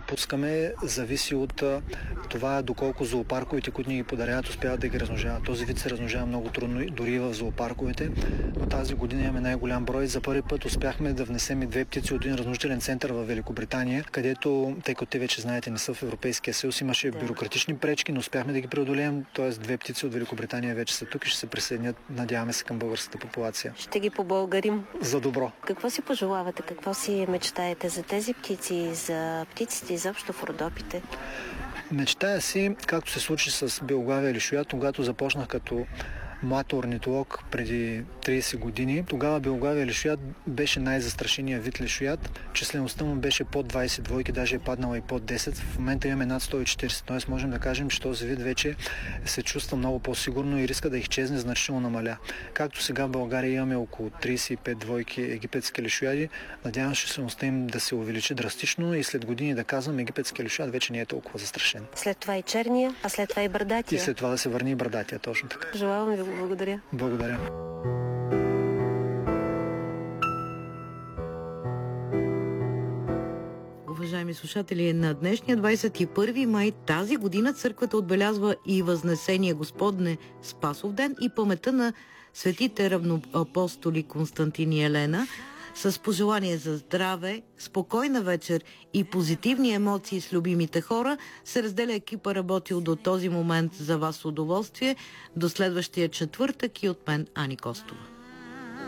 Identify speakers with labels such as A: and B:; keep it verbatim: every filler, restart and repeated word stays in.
A: пускаме, зависи от това доколко зоопарковете, които ни ги подаряват, успяват да ги размножават. Този вид се размножава много трудно, дори в зоопарковете. Но тази година имаме най-голям брой. За първи път успяхме да внесем и две птици от един размножителен център в Великобритания, където, тъй като те вече знаете, не са в Европейския съюз, имаше бюрократични пречки, но успяхме да ги преодолеем. Тоест две птици от Великобритания вече са тук и ще се присъединят, надяваме се, към българската популация.
B: Ще ги побългарим.
A: За добро.
B: Какво си пожелавате? Какво си мечтаете за тези птици, за птиците изобщо в Родопите?
A: Мечтая си, както се случи с белоглавия лешояд, когато започнах като млад орнитолог преди трийсет години. Тогава белоглавия лешояд беше най-застрашения вид лешояд. Числеността му беше под двайсет двойки, даже е паднала и под десет. В момента имаме над сто и четирийсет, т.е. можем да кажем, че този вид вече се чувства много по-сигурно и риска да изчезне значително намаля. Както сега в България имаме около трийсет и пет двойки египетски лешояди, надявам се числеността им да се увеличи драстично и след години да казвам, египетския лешояд вече не е толкова застрашен.
B: След това и черния, а след това и бърдатия.
A: И след това да се върне и бърдатия, точно така.
B: Желавам ви. Благодаря.
A: Благодаря.
C: Уважаеми слушатели, на днешния двайсет и първи май тази година църквата отбелязва и Възнесение Господне Спасов ден и паметта на светите равноапостоли Константин и Елена. С пожелание за здраве, спокойна вечер и позитивни емоции с любимите хора се разделя екипа, работил до този момент за вас удоволствие. До следващия четвъртък и от мен, Ани Костова.